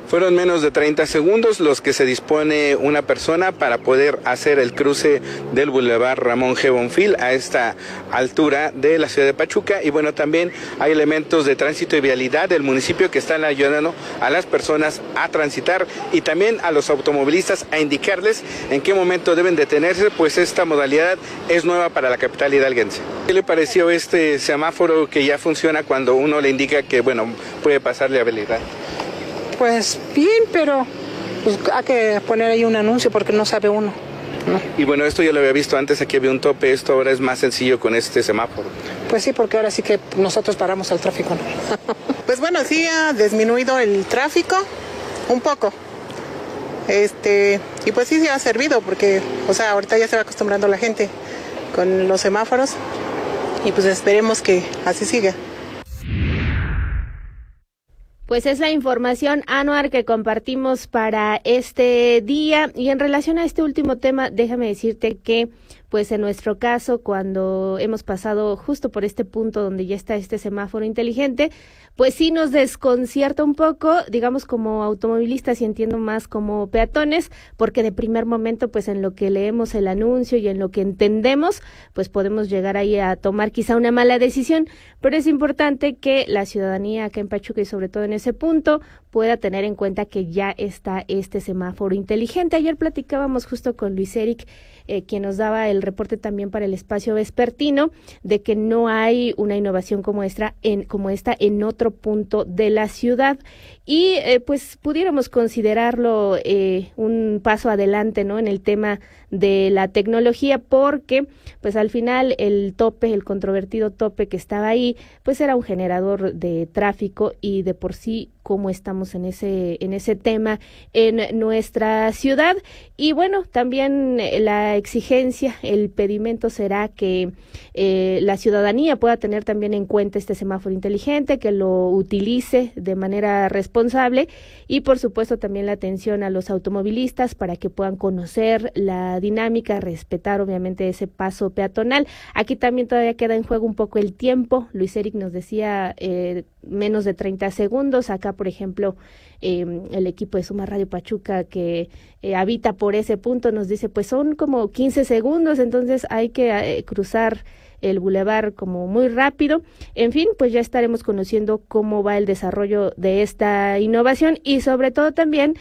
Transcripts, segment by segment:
Fueron menos de 30 segundos los que se dispone una persona para poder hacer el cruce del Boulevard Ramón G. Bonfil a esta altura de la ciudad de Pachuca. Y bueno, también hay elementos de tránsito y vialidad del municipio que están ayudando a las personas a transitar y también a los automovilistas a indicarles en qué momento deben detenerse, pues esta modalidad es nueva para la capital hidalguense. ¿Qué le pareció este semáforo que ya funciona cuando uno le indica que, bueno, puede pasarle a vialidad? Pues bien, pero pues, hay que poner ahí un anuncio porque no sabe uno, ¿no? Y bueno, esto yo lo había visto antes, aquí había un tope, esto ahora es más sencillo con este semáforo. Pues sí, porque ahora sí que nosotros paramos el tráfico, ¿no? Pues bueno, sí ha disminuido el tráfico un poco. Y pues sí ha servido porque, o sea, ahorita ya se va acostumbrando la gente con los semáforos y pues esperemos que así siga. Pues es la información, Anuar, que compartimos para este día. Y en relación a este último tema, déjame decirte que, pues en nuestro caso, cuando hemos pasado justo por este punto donde ya está este semáforo inteligente, pues sí nos desconcierta un poco, digamos como automovilistas y entiendo más como peatones, porque de primer momento, pues en lo que leemos el anuncio y en lo que entendemos, pues podemos llegar ahí a tomar quizá una mala decisión, pero es importante que la ciudadanía acá en Pachuca y sobre todo en ese punto pueda tener en cuenta que ya está este semáforo inteligente. Ayer platicábamos justo con Luis Eric, quien nos daba el reporte también para el espacio vespertino, de que no hay una innovación como esta en otro punto de la ciudad y pues pudiéramos considerarlo un paso adelante, ¿no?, en el tema de la tecnología, porque pues al final el controvertido tope que estaba ahí, pues era un generador de tráfico y de por sí cómo estamos en ese tema en nuestra ciudad. Y bueno, también la exigencia, el pedimento será que la ciudadanía pueda tener también en cuenta este semáforo inteligente, que lo utilice de manera responsable y por supuesto también la atención a los automovilistas para que puedan conocer la dinámica, respetar obviamente ese paso peatonal. Aquí también todavía queda en juego un poco el tiempo. Luis Eric nos decía menos de 30 segundos. Acá, por ejemplo, el equipo de Suma Radio Pachuca que habita por ese punto nos dice pues son como 15 segundos, entonces hay que cruzar el bulevar como muy rápido. En fin, pues ya estaremos conociendo cómo va el desarrollo de esta innovación y sobre todo también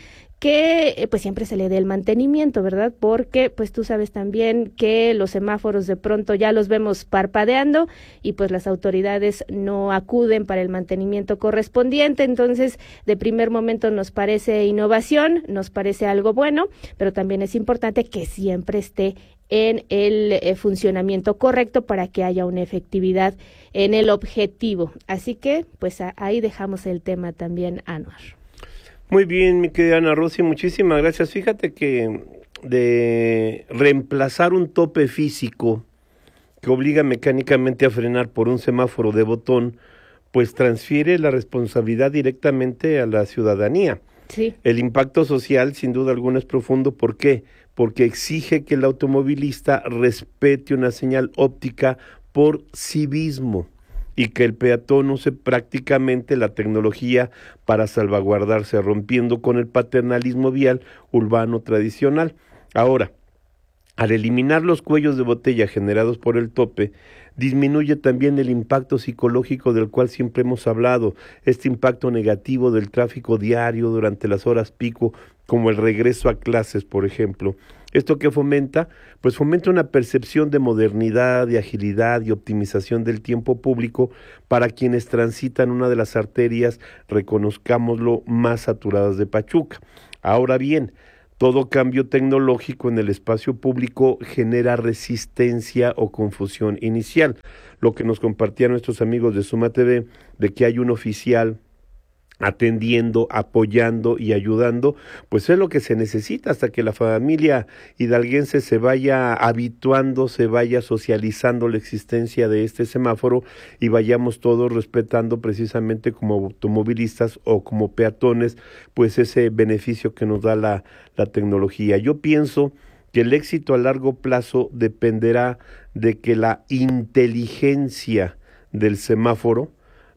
que pues siempre se le dé el mantenimiento, ¿verdad? Porque pues tú sabes también que los semáforos de pronto ya los vemos parpadeando y pues las autoridades no acuden para el mantenimiento correspondiente. Entonces, de primer momento nos parece innovación, nos parece algo bueno, pero también es importante que siempre esté en el funcionamiento correcto para que haya una efectividad en el objetivo. Así que pues ahí dejamos el tema también, Anuar. Muy bien, mi querida Ana Rosy, muchísimas gracias. Fíjate que de reemplazar un tope físico que obliga mecánicamente a frenar por un semáforo de botón, pues transfiere la responsabilidad directamente a la ciudadanía. Sí. El impacto social, sin duda alguna, es profundo. ¿Por qué? Porque exige que el automovilista respete una señal óptica por civismo y que el peatón use prácticamente la tecnología para salvaguardarse, rompiendo con el paternalismo vial urbano tradicional. Ahora, al eliminar los cuellos de botella generados por el tope, disminuye también el impacto psicológico del cual siempre hemos hablado, este impacto negativo del tráfico diario durante las horas pico, como el regreso a clases, por ejemplo. ¿Esto qué fomenta? Pues fomenta una percepción de modernidad, de agilidad y optimización del tiempo público para quienes transitan una de las arterias, reconozcámoslo, más saturadas de Pachuca. Ahora bien, todo cambio tecnológico en el espacio público genera resistencia o confusión inicial. Lo que nos compartían nuestros amigos de Suma TV, de que hay un oficial atendiendo, apoyando y ayudando, pues es lo que se necesita hasta que la familia hidalguense se vaya habituando, se vaya socializando la existencia de este semáforo y vayamos todos respetando precisamente como automovilistas o como peatones, pues ese beneficio que nos da la tecnología. Yo pienso que el éxito a largo plazo dependerá de que la inteligencia del semáforo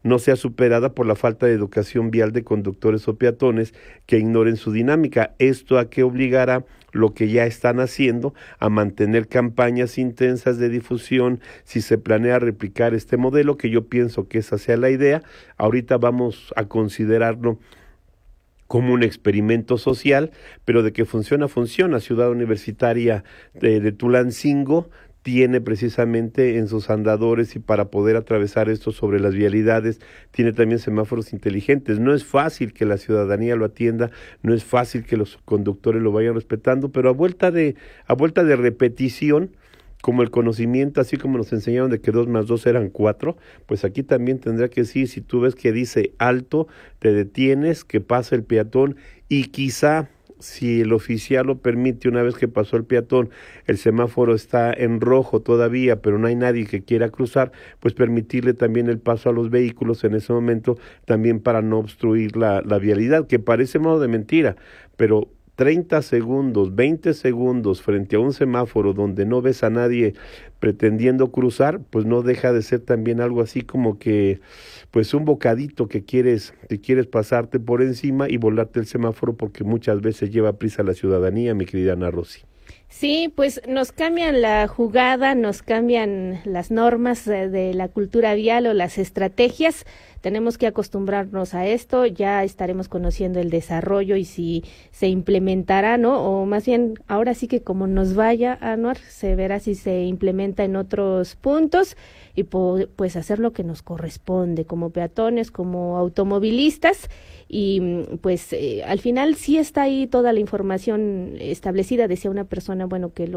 no sea superada por la falta de educación vial de conductores o peatones que ignoren su dinámica. ¿Esto a qué obligará? Lo que ya están haciendo, a mantener campañas intensas de difusión, si se planea replicar este modelo, que yo pienso que esa sea la idea. Ahorita vamos a considerarlo como un experimento social, pero de que funciona, funciona. Ciudad Universitaria de Tulancingo tiene precisamente en sus andadores, y para poder atravesar esto sobre las vialidades, tiene también semáforos inteligentes. No es fácil que la ciudadanía lo atienda, no es fácil que los conductores lo vayan respetando, pero a vuelta de repetición, como el conocimiento, así como nos enseñaron de que 2 más 2 eran 4, pues aquí también tendrá que decir, si tú ves que dice alto, te detienes, que pasa el peatón, y quizá, si el oficial lo permite, una vez que pasó el peatón, el semáforo está en rojo todavía, pero no hay nadie que quiera cruzar, pues permitirle también el paso a los vehículos en ese momento, también para no obstruir la vialidad, que parece modo de mentira, pero 30 segundos, 20 segundos frente a un semáforo donde no ves a nadie pretendiendo cruzar, pues no deja de ser también algo así como que, pues un bocadito que quieres pasarte por encima y volarte el semáforo, porque muchas veces lleva prisa la ciudadanía, mi querida Ana Rosy. Sí, pues nos cambian la jugada, nos cambian las normas de la cultura vial o las estrategias. Tenemos que acostumbrarnos a esto, ya estaremos conociendo el desarrollo y si se implementará, ¿no? O más bien, ahora sí que como nos vaya, Anuar, se verá si se implementa en otros puntos y pues hacer lo que nos corresponde como peatones, como automovilistas. Y pues al final sí está ahí toda la información establecida. Decía una persona, bueno, que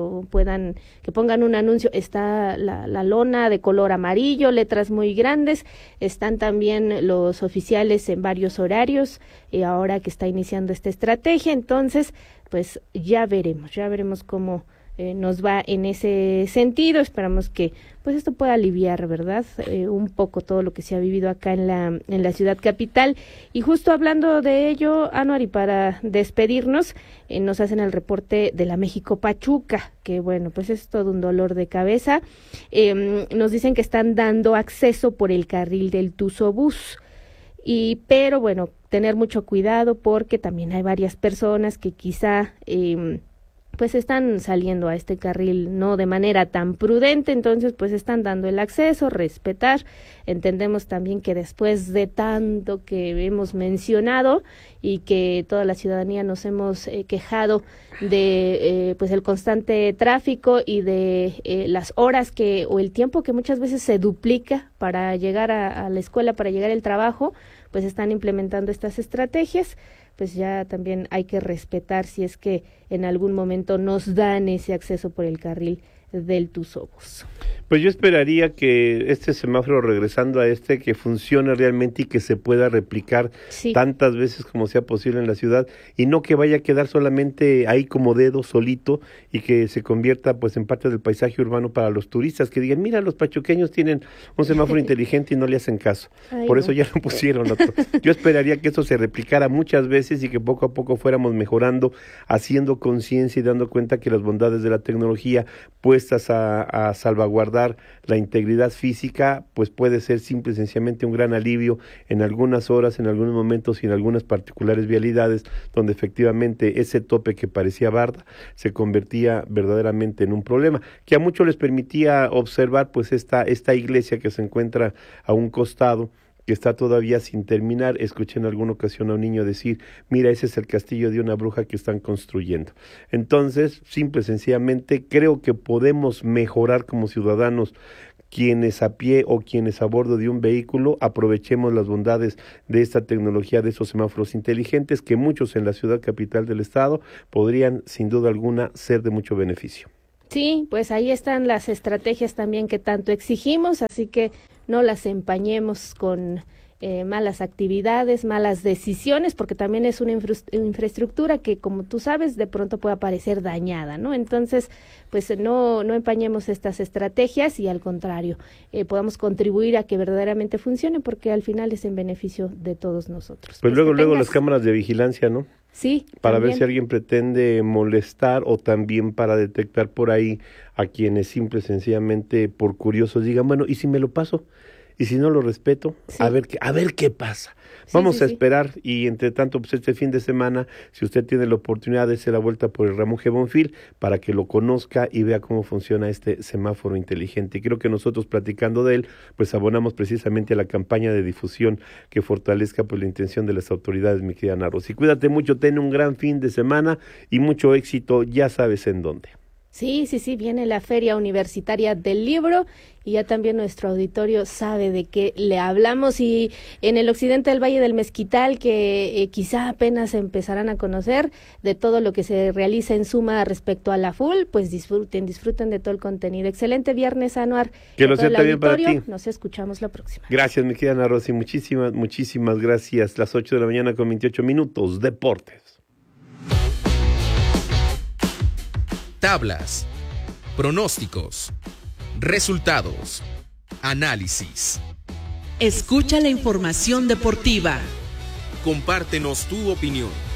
pongan un anuncio, está la lona de color amarillo, letras muy grandes, están también los oficiales en varios horarios, ahora que está iniciando esta estrategia. Entonces pues ya veremos cómo nos va en ese sentido. Esperamos que pues esto pueda aliviar, ¿verdad? Un poco todo lo que se ha vivido acá en la ciudad capital. Y justo hablando de ello, Anuar, y para despedirnos, nos hacen el reporte de la México Pachuca, que bueno, pues es todo un dolor de cabeza. Nos dicen que están dando acceso por el carril del Tuzobús. Pero bueno, tener mucho cuidado porque también hay varias personas que quizá pues están saliendo a este carril no de manera tan prudente, entonces pues están dando el acceso, respetar. Entendemos también que después de tanto que hemos mencionado y que toda la ciudadanía nos hemos quejado de pues el constante tráfico y de las horas o el tiempo que muchas veces se duplica para llegar a la escuela, para llegar al trabajo, pues están implementando estas estrategias. Pues ya también hay que respetar si es que en algún momento nos dan ese acceso por el carril del Tuzobús. Pues yo esperaría que este semáforo, regresando a que funcione realmente y que se pueda replicar tantas veces como sea posible en la ciudad, y no que vaya a quedar solamente ahí como dedo solito y que se convierta pues en parte del paisaje urbano para los turistas, que digan, mira, los pachuqueños tienen un semáforo inteligente y no le hacen caso. Por eso ya lo pusieron otro. Yo esperaría que esto se replicara muchas veces y que poco a poco fuéramos mejorando, haciendo conciencia y dando cuenta que las bondades de la tecnología puestas a salvaguardar la integridad física, pues puede ser simple y sencillamente un gran alivio en algunas horas, en algunos momentos y en algunas particulares vialidades donde efectivamente ese tope que parecía barda se convertía verdaderamente en un problema, que a muchos les permitía observar pues esta iglesia que se encuentra a un costado, que está todavía sin terminar. Escuché en alguna ocasión a un niño decir, mira, ese es el castillo de una bruja que están construyendo. Entonces, simple y sencillamente, creo que podemos mejorar como ciudadanos, quienes a pie o quienes a bordo de un vehículo, aprovechemos las bondades de esta tecnología, de esos semáforos inteligentes, que muchos en la ciudad capital del estado podrían, sin duda alguna, ser de mucho beneficio. Sí, pues ahí están las estrategias también que tanto exigimos, así que no las empañemos con malas actividades, malas decisiones, porque también es una infraestructura que, como tú sabes, de pronto puede aparecer dañada, ¿no? Entonces, pues no empañemos estas estrategias y al contrario, podamos contribuir a que verdaderamente funcione, porque al final es en beneficio de todos nosotros. Pues luego las cámaras de vigilancia, ¿no? Sí. Para también ver si alguien pretende molestar, o también para detectar por ahí a quienes simple y sencillamente por curiosos digan, bueno, ¿y si me lo paso? y si no lo respeto, Sí. a ver qué pasa. Sí, Vamos sí, a sí. esperar y entre tanto, pues este fin de semana, si usted tiene la oportunidad de hacer la vuelta por el Ramón G. Bonfil para que lo conozca y vea cómo funciona este semáforo inteligente. Y creo que nosotros platicando de él, pues abonamos precisamente a la campaña de difusión que fortalezca pues la intención de las autoridades, mi querida Ana Rosy. Cuídate mucho, ten un gran fin de semana y mucho éxito, ya sabes en dónde. Sí, viene la Feria Universitaria del Libro y ya también nuestro auditorio sabe de qué le hablamos, y en el occidente del Valle del Mezquital, que quizá apenas empezarán a conocer de todo lo que se realiza en Suma respecto a la FUL, pues disfruten de todo el contenido. Excelente viernes, Anuar. Que lo A todo el sea también para auditorio, ti. Nos escuchamos la próxima. Gracias, mi querida Ana Rosy, muchísimas gracias. Las 8 de la mañana con 28 minutos, Deportes. Tablas, pronósticos, resultados, análisis. Escucha la información deportiva. Compártenos tu opinión.